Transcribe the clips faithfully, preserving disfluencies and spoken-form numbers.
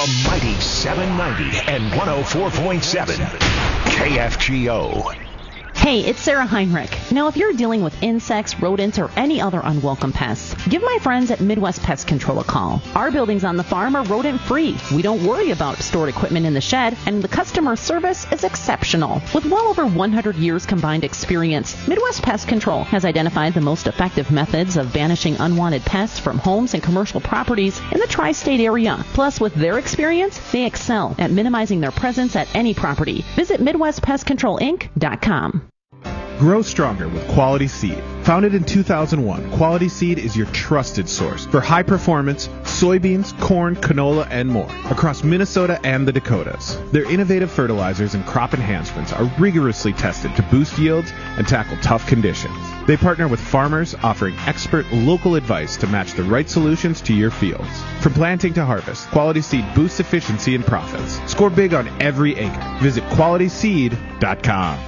The mighty seven ninety and one oh four point seven K F G O. Hey, it's Sarah Heinrich. Now, if you're dealing with insects, rodents, or any other unwelcome pests, give my friends at Midwest Pest Control a call. Our buildings on the farm are rodent-free. We don't worry about stored equipment in the shed, and the customer service is exceptional. With well over one hundred years combined experience, Midwest Pest Control has identified the most effective methods of banishing unwanted pests from homes and commercial properties in the tri-state area. Plus, with their experience, they excel at minimizing their presence at any property. Visit Midwest Pest Control Inc dot com. Grow stronger with Quality Seed. Founded in two thousand one, Quality Seed is your trusted source for high performance soybeans, corn, canola, and more across Minnesota and the Dakotas. Their innovative fertilizers and crop enhancements are rigorously tested to boost yields and tackle tough conditions. They partner with farmers, offering expert local advice to match the right solutions to your fields. From planting to harvest, Quality Seed boosts efficiency and profits. Score big on every acre. Visit quality seed dot com.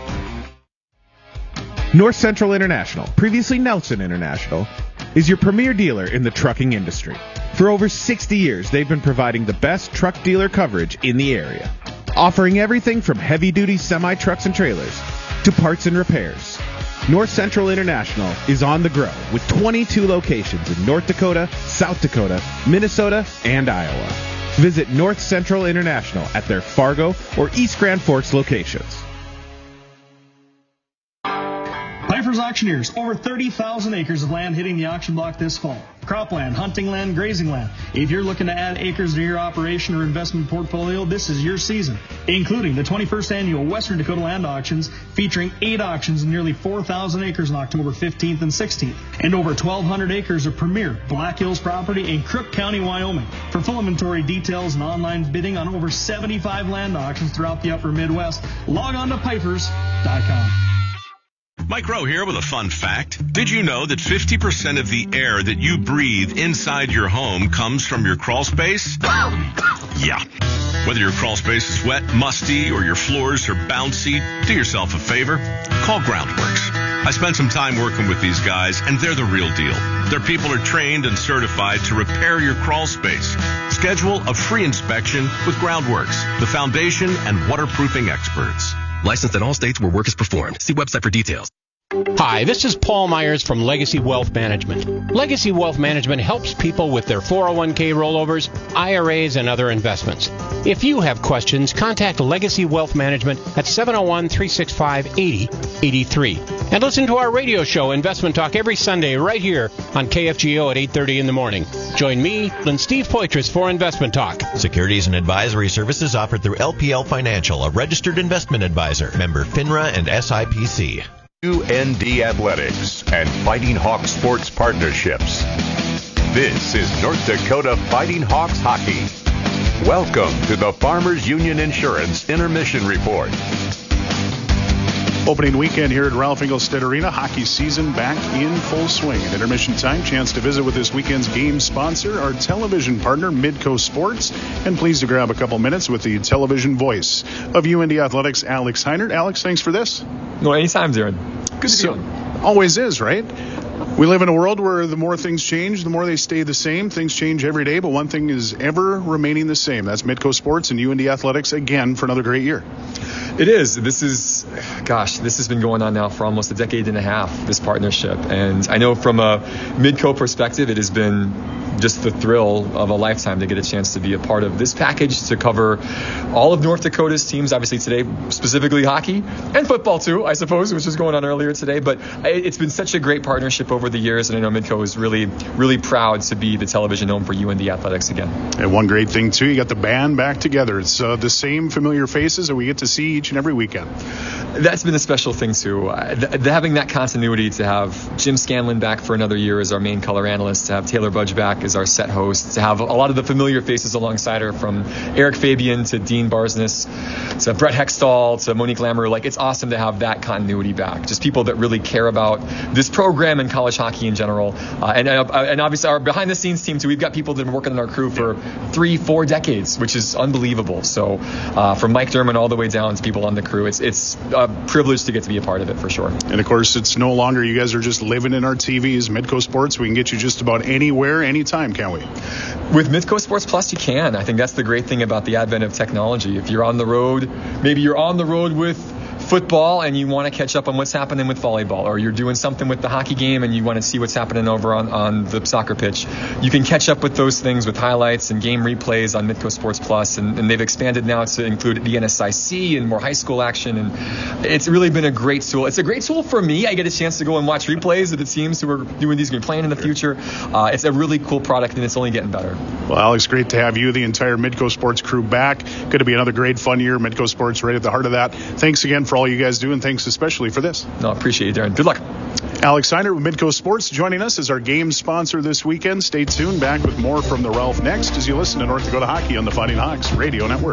North Central International, previously Nelson International, is your premier dealer in the trucking industry. For over sixty years, they've been providing the best truck dealer coverage in the area, offering everything from heavy-duty semi-trucks and trailers to parts and repairs. North Central International is on the grow with twenty-two locations in North Dakota, South Dakota, Minnesota, and Iowa. Visit North Central International at their Fargo or East Grand Forks locations. Piper's Auctioneers, over thirty thousand acres of land hitting the auction block this fall. Cropland, hunting land, grazing land. If you're looking to add acres to your operation or investment portfolio, this is your season, including the twenty-first Annual Western Dakota Land Auctions, featuring eight auctions and nearly four thousand acres on October fifteenth and sixteenth, and over twelve hundred acres of premier Black Hills property in Crook County, Wyoming. For full inventory details and online bidding on over seventy-five land auctions throughout the upper Midwest, log on to pipers dot com. Mike Rowe here with a fun fact. Did you know that fifty percent of the air that you breathe inside your home comes from your crawl space? Yeah. Whether your crawl space is wet, musty, or your floors are bouncy, do yourself a favor. Call Groundworks. I spent some time working with these guys, and they're the real deal. Their people are trained and certified to repair your crawl space. Schedule a free inspection with Groundworks, the foundation and waterproofing experts. Licensed in all states where work is performed. See website for details. Hi, this is Paul Myers from Legacy Wealth Management. Legacy Wealth Management helps people with their four oh one k rollovers, I R As, and other investments. If you have questions, contact Legacy Wealth Management at seven oh one, three six five, eight oh eight three. And listen to our radio show, Investment Talk, every Sunday right here on K F G O at eight thirty in the morning. Join me and Steve Poitras for Investment Talk. Securities and advisory services offered through L P L Financial, a registered investment advisor. Member FINRA and S I P C. U N D Athletics and Fighting Hawks Sports Partnerships. This is North Dakota Fighting Hawks Hockey. Welcome to the Farmers Union Insurance Intermission Report. Opening weekend here at Ralph Engelstad Arena. Hockey season back in full swing. At intermission time, chance to visit with this weekend's game sponsor, our television partner, Midco Sports. And pleased to grab a couple minutes with the television voice of U N D Athletics, Alex Heinert. Alex, thanks for this. No, anytime, Darren. Good to so, see you. Always is, right? We live in a world where the more things change, the more they stay the same. Things change every day, but one thing is ever remaining the same. That's Midco Sports and U N D Athletics again for another great year. It is. This is, gosh, this has been going on now for almost a decade and a half, this partnership. And I know from a Midco perspective, it has been just the thrill of a lifetime to get a chance to be a part of this package to cover all of North Dakota's teams, obviously today, specifically hockey and football too, I suppose, which was going on earlier today. But it's been such a great partnership over the years, and I know Midco is really, really proud to be the television home for U N D Athletics again. And one great thing too, you got the band back together. It's uh, the same familiar faces that we get to see each and every weekend. That's been a special thing too. Uh, th- having that continuity to have Jim Scanlon back for another year as our main color analyst, to have Taylor Budge back as our set host, to have a lot of the familiar faces alongside her, from Eric Fabian to Dean Barsness to Brett Hextall to Monique Lamoureux. Like, it's awesome to have that continuity back. Just people that really care about this program and college hockey in general. Uh, and uh, and obviously our behind the scenes team too. We've got people that have been working on our crew for three, four decades, which is unbelievable. So uh, from Mike Dermott all the way down to people on the crew, it's it's uh, privileged to get to be a part of it for sure. And of course, it's no longer you guys are just living in our T Vs. Midco Sports, we can get you just about anywhere, anytime, can't we? With Midco Sports Plus, you can. I think that's the great thing about the advent of technology. If you're on the road, maybe you're on the road with football and you want to catch up on what's happening with volleyball, or you're doing something with the hockey game and you want to see what's happening over on, on the soccer pitch, you can catch up with those things with highlights and game replays on Midco Sports Plus, and, and they've expanded now to include the N S I C and more high school action, and it's really been a great tool. It's a great tool for me. I get a chance to go and watch replays of the teams who are doing these and playing in the future. Uh, it's a really cool product, and it's only getting better. Well, Alex, great to have you, the entire Midco Sports crew back. Going to be another great fun year. Midco Sports right at the heart of that. Thanks again for all you guys do, and thanks especially for this. No, appreciate you, Darren. Good luck. Alex Seiner with Midco Sports joining us as our game sponsor this weekend. Stay tuned. Back with more from the Ralph next as you listen to North Dakota Hockey on the Fighting Hawks Radio Network.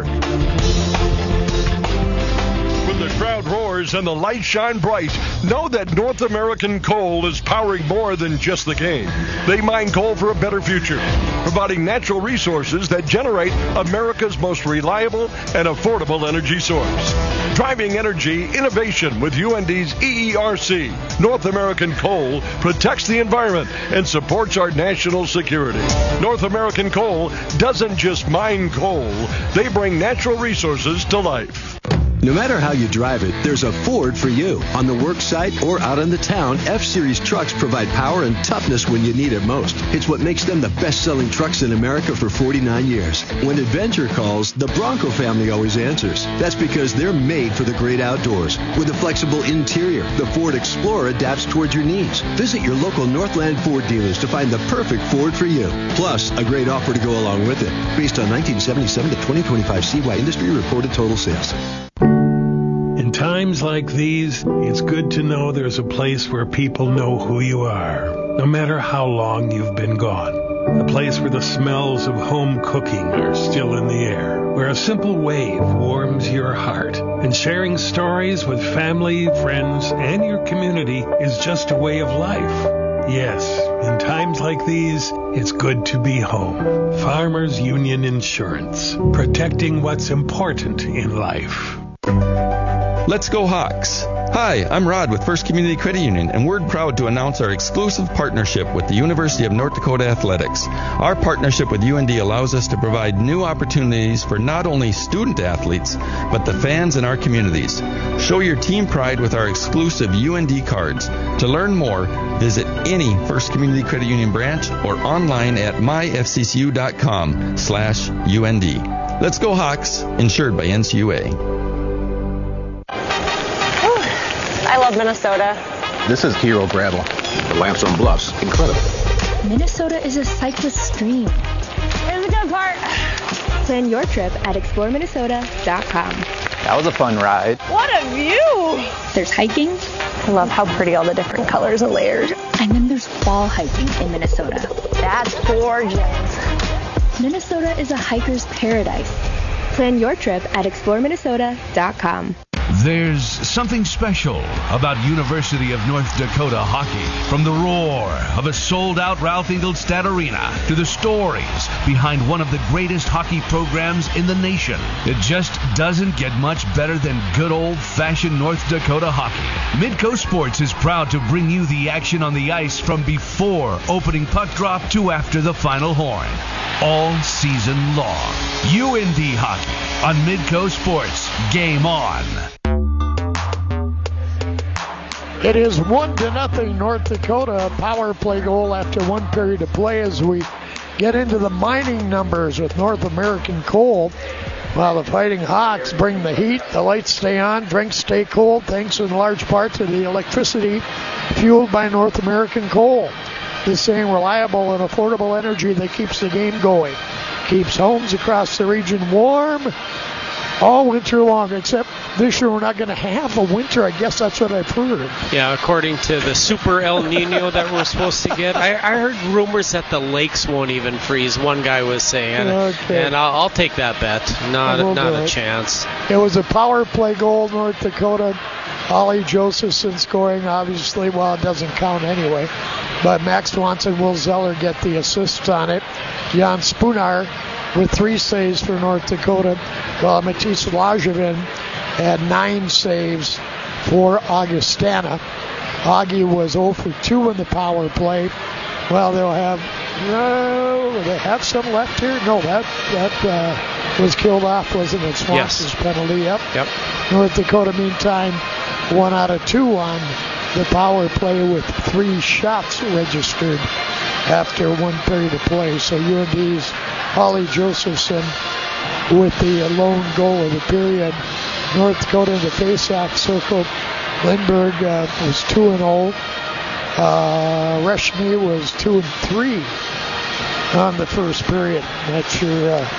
When the crowd roars and the lights shine bright, know that North American Coal is powering more than just the game. They mine coal for a better future, providing natural resources that generate America's most reliable and affordable energy source. Driving energy innovation with U N D's E E R C. North American Coal protects the environment and supports our national security. North American Coal doesn't just mine coal, they bring natural resources to life. No matter how you drive it, there's a Ford for you. On the work site or out in the town, F-Series trucks provide power and toughness when you need it most. It's what makes them the best-selling trucks in America for forty-nine years. When adventure calls, the Bronco family always answers. That's because they're made for the great outdoors. With a flexible interior, the Ford Explorer adapts towards your needs. Visit your local Northland Ford dealers to find the perfect Ford for you. Plus, a great offer to go along with it. Based on nineteen seventy-seven to twenty twenty-five C Y Industry reported total sales. In times like these, it's good to know there's a place where people know who you are, no matter how long you've been gone. A place where the smells of home cooking are still in the air, where a simple wave warms your heart, and sharing stories with family, friends, and your community is just a way of life. Yes, in times like these, it's good to be home. Farmers Union Insurance, protecting what's important in life. Let's go Hawks! Hi, I'm Rod with First Community Credit Union, and we're proud to announce our exclusive partnership with the University of North Dakota Athletics. Our partnership with U N D allows us to provide new opportunities for not only student athletes, but the fans in our communities. Show your team pride with our exclusive U N D cards. To learn more, visit any First Community Credit Union branch or online at myfccu.com slash UND. Let's go Hawks! Insured by N C U A. I love Minnesota. This is Hero Gravel. The Limestone Bluffs, incredible. Minnesota is a cyclist dream. Here's the good part. Plan your trip at explore minnesota dot com. That was a fun ride. What a view! There's hiking. I love how pretty all the different colors and layers. And then there's fall hiking in Minnesota. That's gorgeous. Minnesota is a hiker's paradise. Plan your trip at explore minnesota dot com. There's something special about University of North Dakota hockey. From the roar of a sold-out Ralph Engelstad Arena to the stories behind one of the greatest hockey programs in the nation, it just doesn't get much better than good old-fashioned North Dakota hockey. Midco Sports is proud to bring you the action on the ice from before opening puck drop to after the final horn, all season long. U N D hockey on Midco Sports. Game on. It is one to nothing North Dakota. A power play goal after one period of play as we get into the mining numbers with North American Coal. While the Fighting Hawks bring the heat, the lights stay on, drinks stay cold, thanks in large part to the electricity fueled by North American Coal. This same reliable and affordable energy that keeps the game going. Keeps homes across the region warm all winter long, except this year we're not going to have a winter. I guess that's what I've heard. Yeah, according to the super El Nino that we're supposed to get. I, I heard rumors that the lakes won't even freeze, one guy was saying. Okay. And I'll, I'll take that bet. Not, not a chance. It was a power play goal, North Dakota. Ollie Josephson scoring, obviously. Well, it doesn't count anyway. But Max Swanson and Will Zeller get the assists on it. Jan Spunar with three saves for North Dakota, while Matisse Lajavin had nine saves for Augustana. Augie was oh for two in the power play. Well, they'll have, no, they have some left here? No, that that uh, was killed off, wasn't it? Swanson's yes. penalty, yep. Yep. North Dakota, meantime, one out of two on the power play with three shots registered after one period of play. So U N D's Holly Josephson with the lone goal of the period. North Dakota in the face-off circle. Lindbergh uh, was two and oh. Uh, Reshmi was two and three on the first period. That's your uh,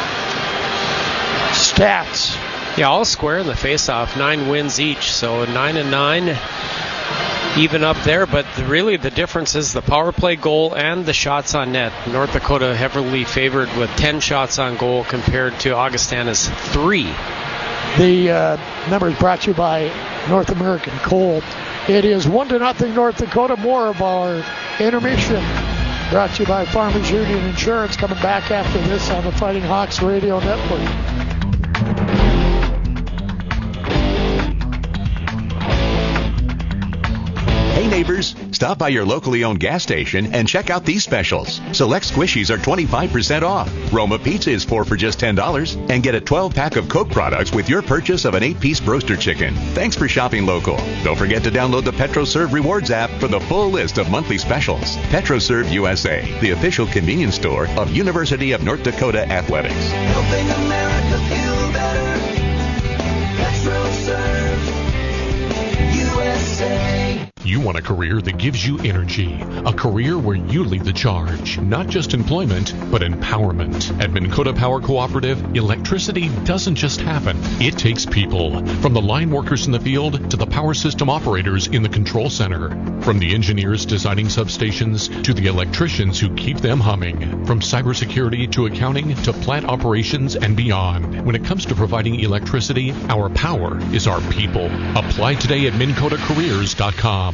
stats. Yeah, all square in the face-off. Nine wins each, so nine and nine, even up there. But really, the difference is the power play goal and the shots on net. North Dakota heavily favored with ten shots on goal compared to Augustana's three. The uh, numbers brought to you by North American Coal. It is one to nothing North Dakota. More of our intermission brought to you by Farmers Union Insurance. Coming back after this on the Fighting Hawks Radio Network. Hey neighbors, stop by your locally owned gas station and check out these specials. Select squishies are twenty-five percent off. Roma Pizza is four for just ten dollars. And get a twelve pack of Coke products with your purchase of an eight piece Broaster Chicken. Thanks for shopping local. Don't forget to download the PetroServe Rewards app for the full list of monthly specials. PetroServe U S A, the official convenience store of University of North Dakota Athletics. Helping America feel better. PetroServe U S A. You want a career that gives you energy, a career where you lead the charge, not just employment, but empowerment. At Minn Kota Power Cooperative, electricity doesn't just happen. It takes people, from the line workers in the field to the power system operators in the control center, from the engineers designing substations to the electricians who keep them humming, from cybersecurity to accounting to plant operations and beyond. When it comes to providing electricity, our power is our people. Apply today at Minn Kota Careers dot com.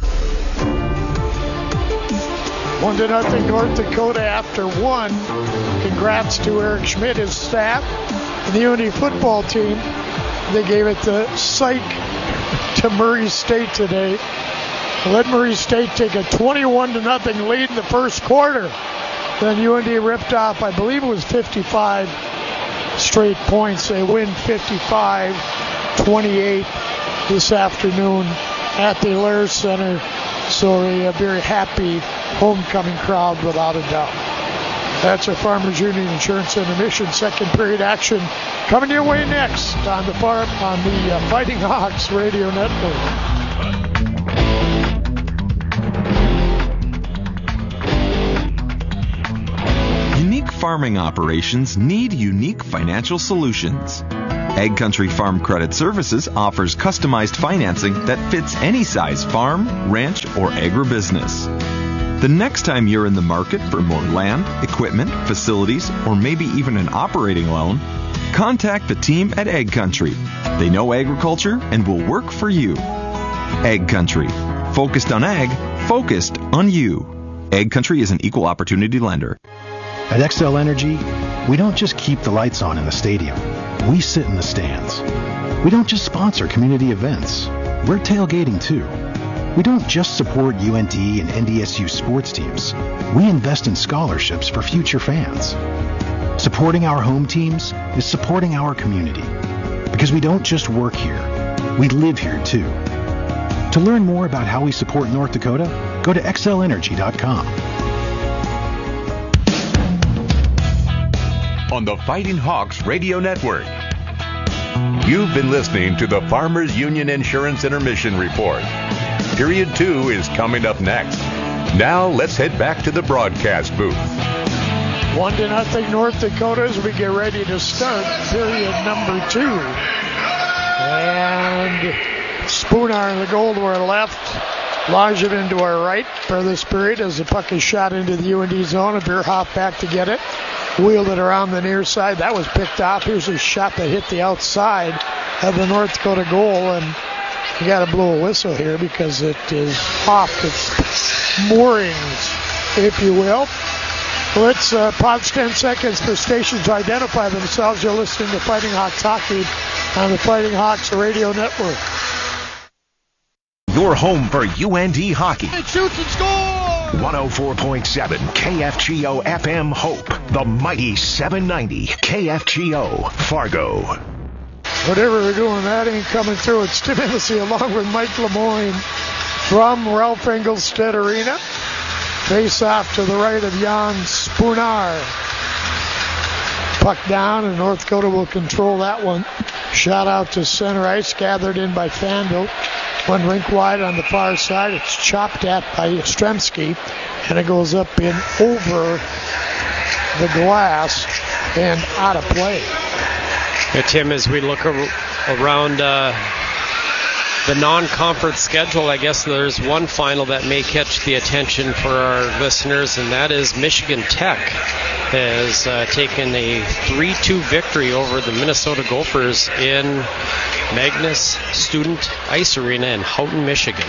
One to nothing North Dakota after one. Congrats to Eric Schmidt, his staff, and the U N D football team. They gave it the psych to Murray State today. Let Murray State take a twenty-one to nothing lead in the first quarter. Then U N D ripped off, I believe it was fifty-five straight points. They win fifty-five twenty-eight this afternoon at the Lair Center. So a, a very happy homecoming crowd without a doubt. That's our Farmers Union Insurance intermission. Second period action coming your way next on the farm on the uh, Fighting Hawks Radio Network. Unique farming operations need unique financial solutions. Ag Country Farm Credit Services offers customized financing that fits any size farm, ranch, or agribusiness. The next time you're in the market for more land, equipment, facilities, or maybe even an operating loan, contact the team at Ag Country. They know agriculture and will work for you. Ag Country. Focused on ag, focused on you. Ag Country is an equal opportunity lender. At Xcel Energy, we don't just keep the lights on in the stadium. We sit in the stands. We don't just sponsor community events. We're tailgating too. We don't just support U N D and N D S U sports teams. We invest in scholarships for future fans. Supporting our home teams is supporting our community. Because we don't just work here. We live here too. To learn more about how we support North Dakota, go to X L energy dot com. On the Fighting Hawks Radio Network. You've been listening to the Farmers Union Insurance Intermission Report. Period two is coming up next. Now let's head back to the broadcast booth. One to nothing North Dakota as we get ready to start period number two. And Spooner in the goal to our left. Langevin to our right for this period as the puck is shot into the U N D zone. A Bierhoff back to get it. Wheeled it around the near side. That was picked off. Here's a shot that hit the outside of the North Dakota goal. And you got to blow a whistle here because it is off its moorings, if you will. Let's uh, pause ten seconds for stations to identify themselves. You're listening to Fighting Hawks Hockey on the Fighting Hawks Radio Network. your home for U N D hockey. It shoots and scores! one oh four point seven K F G O F M Hope, the mighty seven ninety K F G O Fargo. Whatever they're doing, that ain't coming through. It's Tim Hennessy along with Mike Lemoyne from Ralph Engelstad Arena. Face off to the right of Jan Spoonar. Puck down, and North Dakota will control that one. Shot out to center ice, gathered in by Fandel. One rink wide on the far side. It's chopped at by Yastrzemski, and it goes up in over the glass and out of play. Yeah, Tim, as we look ar- around uh, the non-conference schedule, I guess there's one final that may catch the attention for our listeners, and that is Michigan Tech has uh, taken a three two victory over the Minnesota Gophers in Magnus Student Ice Arena in Houghton, Michigan.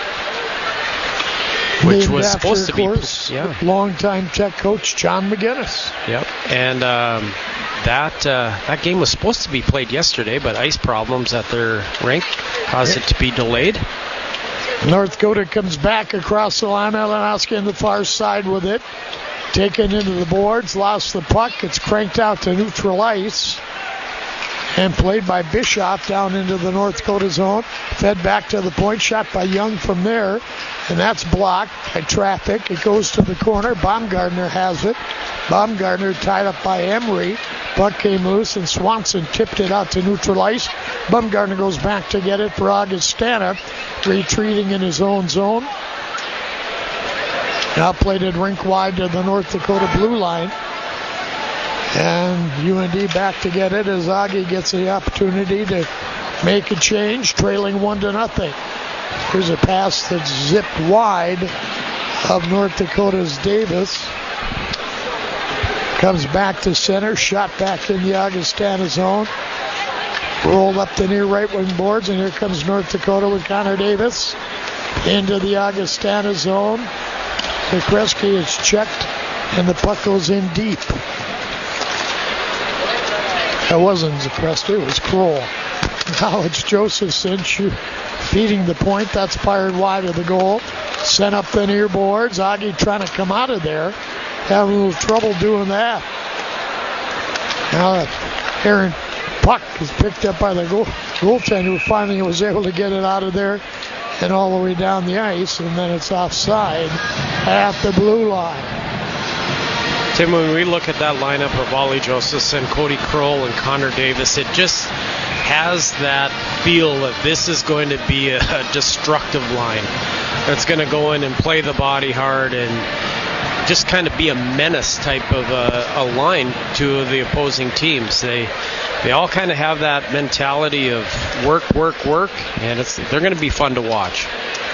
Which Named was after, supposed to be, course, yeah, longtime Tech coach John McGinnis. Yep, and um, that uh, that game was supposed to be played yesterday, but ice problems at their rink caused yep. it to be delayed. North Dakota comes back across the line. Malinowski on the far side with it. Taken into the boards, lost the puck. It's cranked out to neutral ice and played by Bischoff down into the North Dakota zone. Fed back to the point, shot by Young from there, and that's blocked by traffic. It goes to the corner. Baumgartner has it. Baumgartner tied up by Emery. Puck came loose, and Swanson tipped it out to neutral ice. Baumgartner goes back to get it for Augustana, retreating in his own zone. Now played it rink wide to the North Dakota blue line. And U N D back to get it as Augie gets the opportunity to make a change, trailing one to nothing. Here's a pass that's zipped wide of North Dakota's Davis. Comes back to center, shot back in the Augustana zone. Rolled up the near right wing boards, and here comes North Dakota with Connor Davis into the Augustana zone. Zakreski is checked, and the puck goes in deep. That wasn't Zakreski, it was Kroll. Now it's Josephson shoot, feeding the point. That's fired wide of the goal. Sent up the near boards. Augie trying to come out of there. Having a little trouble doing that. Now Aaron puck is picked up by the goal, goaltender who finally was able to get it out of there and all the way down the ice, and then it's offside at the blue line. Tim, when we look at that lineup of Ollie Josephson, Cody Kroll, and Connor Davis, it just has that feel that this is going to be a, a destructive line that's going to go in and play the body hard and just kind of be a menace type of a, a line to the opposing teams. They they all kind of have that mentality of work, work, work, and it's they're going to be fun to watch.